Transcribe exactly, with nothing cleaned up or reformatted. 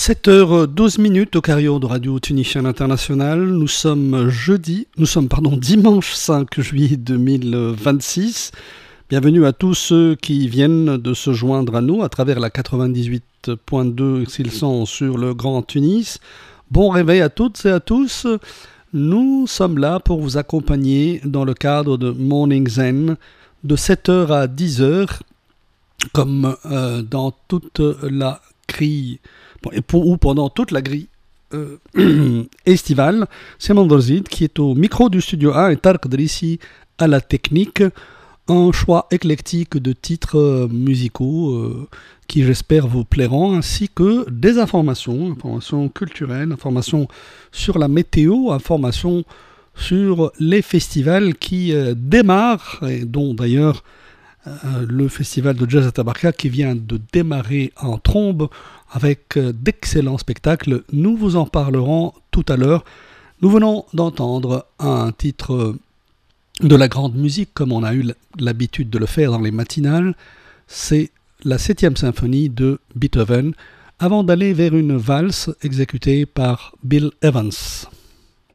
sept heures douze minutes au carillon de Radio Tunisien International. Nous sommes jeudi, nous sommes pardon dimanche cinq juillet deux mille vingt-six. Bienvenue à tous ceux qui viennent de se joindre à nous à travers la quatre-vingt-dix-huit virgule deux s'ils sont sur le Grand Tunis. Bon réveil à toutes et à tous. Nous sommes là pour vous accompagner dans le cadre de Morning Zen de sept heures à dix heures, comme euh, dans toute la grille, ou pendant toute la grille euh, estivale. C'est Mandorzid qui est au micro du studio un et Tarek Drissi à la technique. Un choix éclectique de titres musicaux euh, qui j'espère vous plairont, ainsi que des informations, informations culturelles, informations sur la météo, informations sur les festivals qui euh, démarrent, et dont d'ailleurs euh, le festival de jazz à Tabarka qui vient de démarrer en trombe avec euh, d'excellents spectacles. Nous vous en parlerons tout à l'heure. Nous venons d'entendre un titre euh, de la grande musique, comme on a eu l'habitude de le faire dans les matinales. C'est la septième symphonie de Beethoven, avant d'aller vers une valse exécutée par Bill Evans.